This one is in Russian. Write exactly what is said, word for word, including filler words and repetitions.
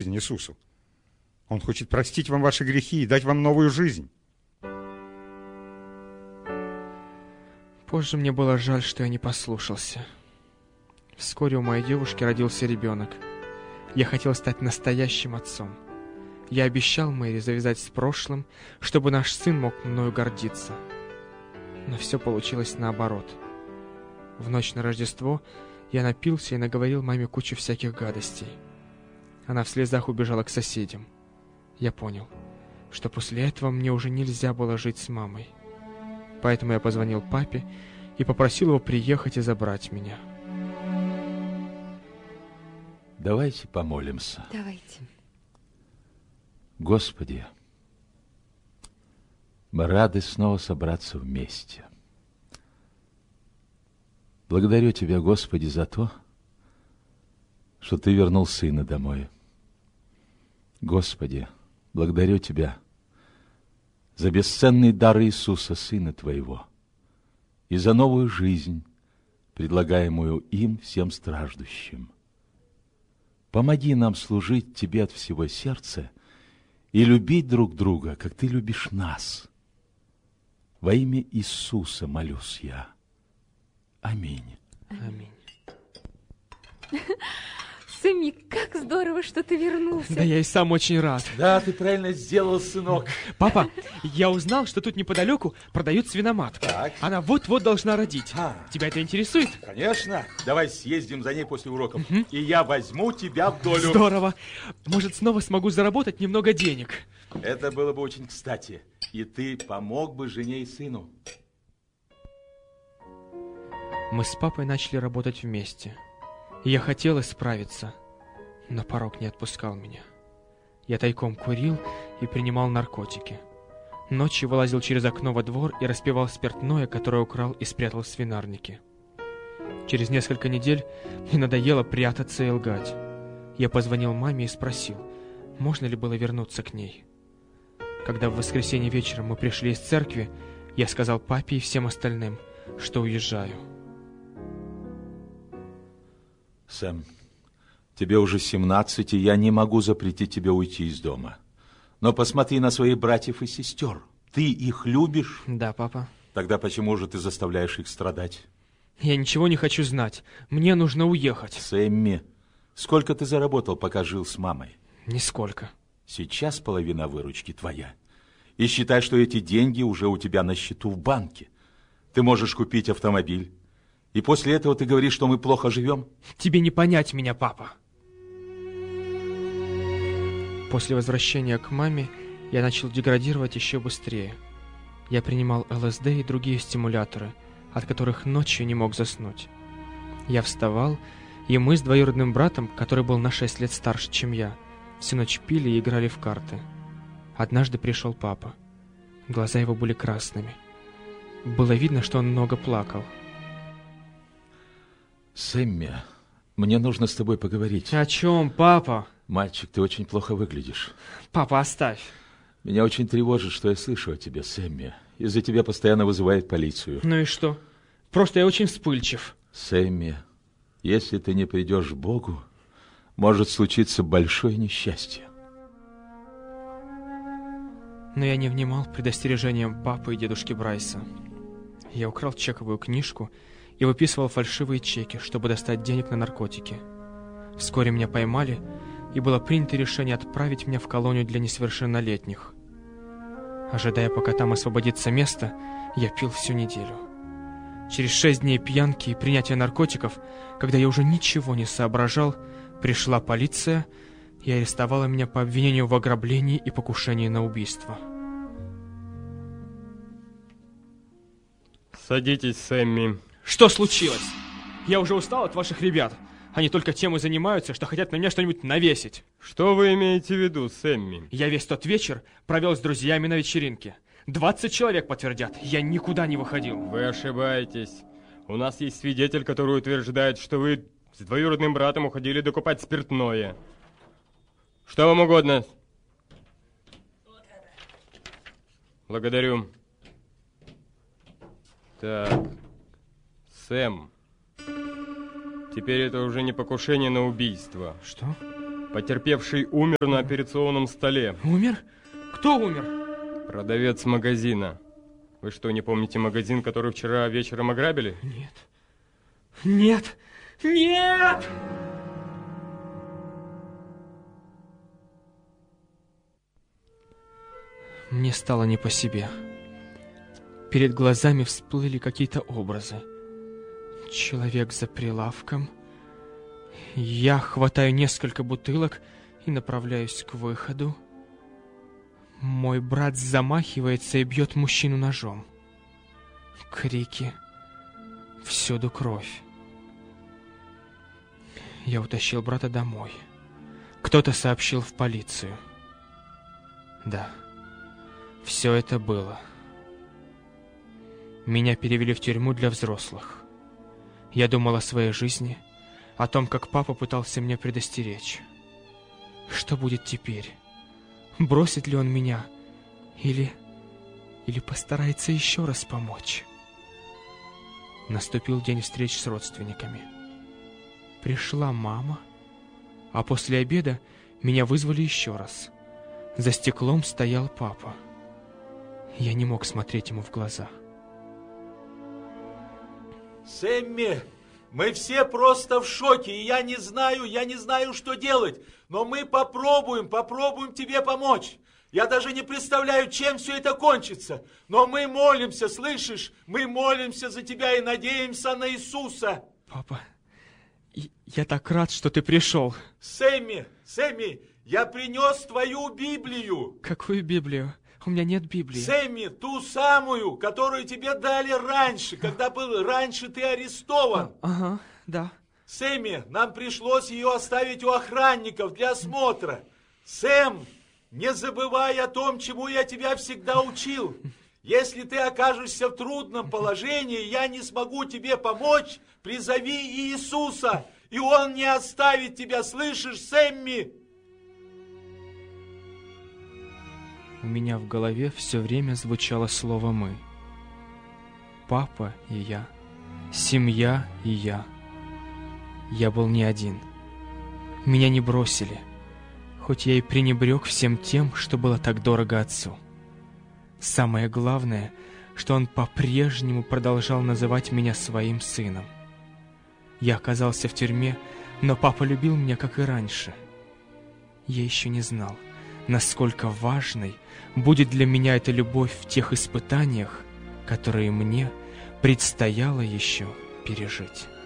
жизнь Иисусу. Он хочет простить вам ваши грехи и дать вам новую жизнь. Позже мне было жаль, что я не послушался. Вскоре у моей девушки родился ребенок. Я хотел стать настоящим отцом. Я обещал Мэри завязать с прошлым, чтобы наш сын мог мною гордиться. Но все получилось наоборот. В ночь на Рождество я напился и наговорил маме кучу всяких гадостей. Она в слезах убежала к соседям. Я понял, что после этого мне уже нельзя было жить с мамой. Поэтому я позвонил папе и попросил его приехать и забрать меня. Давайте помолимся. Давайте. Господи, мы рады снова собраться вместе. Благодарю Тебя, Господи, за то, что Ты вернул Сына домой. Господи, благодарю Тебя за бесценный дар Иисуса, Сына Твоего, и за новую жизнь, предлагаемую им всем страждущим. Помоги нам служить Тебе от всего сердца и любить друг друга, как Ты любишь нас. Во имя Иисуса молюсь я. Аминь. Аминь. Сэмми, как здорово, что ты вернулся. Да я и сам очень рад. Да, ты правильно сделал, сынок. Папа, я узнал, что тут неподалеку продают свиноматку. Так. Она вот-вот должна родить. А. Тебя это интересует? Конечно. Давай съездим за ней после уроков, угу. и я возьму тебя в долю. Здорово. Может, снова смогу заработать немного денег. Это было бы очень кстати. И ты помог бы жене и сыну. Мы с папой начали работать вместе. Я хотел исправиться, но порок не отпускал меня. Я тайком курил и принимал наркотики. Ночью вылазил через окно во двор и распивал спиртное, которое украл и спрятал в свинарнике. Через несколько недель мне надоело прятаться и лгать. Я позвонил маме и спросил, можно ли было вернуться к ней. Когда в воскресенье вечером мы пришли из церкви, я сказал папе и всем остальным, что уезжаю. Сэм, тебе уже семнадцать, и я не могу запретить тебе уйти из дома. Но посмотри на своих братьев и сестер. Ты их любишь? Да, папа. Тогда почему же ты заставляешь их страдать? Я ничего не хочу знать. Мне нужно уехать. Сэмми, сколько ты заработал, пока жил с мамой? Нисколько. Сейчас половина выручки твоя. И считай, что эти деньги уже у тебя на счету в банке. Ты можешь купить автомобиль. И после этого ты говоришь, что мы плохо живем? Тебе не понять меня, папа. После возвращения к маме я начал деградировать еще быстрее. Я принимал ЛСД и другие стимуляторы, от которых ночью не мог заснуть. Я вставал, и мы с двоюродным братом, который был на шесть лет старше, чем я, всю ночь пили и играли в карты. Однажды пришел папа. Глаза его были красными. Было видно, что он много плакал. Сэмми, мне нужно с тобой поговорить. О чем, папа? Мальчик, ты очень плохо выглядишь. Папа, оставь. Меня очень тревожит, что я слышу о тебе, Сэмми. Из-за тебя постоянно вызывает полицию. Ну и что? Просто я очень вспыльчив. Сэмми, если ты не придешь к Богу, может случиться большое несчастье. Но я не внимал предостережениям папы и дедушки Брайса. Я украл чековую книжку и выписывал фальшивые чеки, чтобы достать денег на наркотики. Вскоре меня поймали, и было принято решение отправить меня в колонию для несовершеннолетних. Ожидая, пока там освободится место, я пил всю неделю. Через шесть дней пьянки и принятия наркотиков, когда я уже ничего не соображал, пришла полиция и арестовала меня по обвинению в ограблении и покушении на убийство. Садитесь, Сэмми. Что случилось? Я уже устал от ваших ребят. Они только тем и занимаются, что хотят на меня что-нибудь навесить. Что вы имеете в виду, Сэмми? Я весь тот вечер провел с друзьями на вечеринке. двадцать человек подтвердят, я никуда не выходил. Вы ошибаетесь. У нас есть свидетель, который утверждает, что вы с двоюродным братом уходили докупать спиртное. Что вам угодно? Благодарю. Так, Сэм, теперь это уже не покушение на убийство. Что? Потерпевший умер на операционном столе. Умер? Кто умер? Продавец магазина. Вы что, не помните магазин, который вчера вечером ограбили? Нет. Нет! Нет! Мне стало не по себе. Перед глазами всплыли какие-то образы. Человек за прилавком. Я хватаю несколько бутылок и направляюсь к выходу. Мой брат замахивается и бьет мужчину ножом. Крики. Всюду кровь. Я утащил брата домой. Кто-то сообщил в полицию. Да, все это было. Меня перевели в тюрьму для взрослых. Я думал о своей жизни, о том, как папа пытался меня предостеречь. Что будет теперь? Бросит ли он меня? Или... или постарается еще раз помочь? Наступил день встреч с родственниками. Пришла мама, а после обеда меня вызвали еще раз. За стеклом стоял папа. Я не мог смотреть ему в глаза. Сэмми, мы все просто в шоке, и я не знаю, я не знаю, что делать. Но мы попробуем, попробуем тебе помочь. Я даже не представляю, чем все это кончится. Но мы молимся, слышишь? Мы молимся за тебя и надеемся на Иисуса. Папа, я так рад, что ты пришел. Сэмми, Сэмми, я принес твою Библию. Какую Библию? У меня нет Библии. Сэмми, ту самую, которую тебе дали раньше, когда был раньше ты арестован. А, ага, да. Сэмми, нам пришлось ее оставить у охранников для осмотра. Сэм, не забывай о том, чему я тебя всегда учил. Если ты окажешься в трудном положении, я не смогу тебе помочь, призови Иисуса, и Он не оставит тебя, слышишь, Сэмми? У меня в голове все время звучало слово «мы». Папа и я, семья и я. Я был не один. Меня не бросили, хоть я и пренебрег всем тем, что было так дорого отцу. Самое главное, что он по-прежнему продолжал называть меня своим сыном. Я оказался в тюрьме, но папа любил меня, как и раньше. Я еще не знал, насколько важной будет для меня эта любовь в тех испытаниях, которые мне предстояло еще пережить.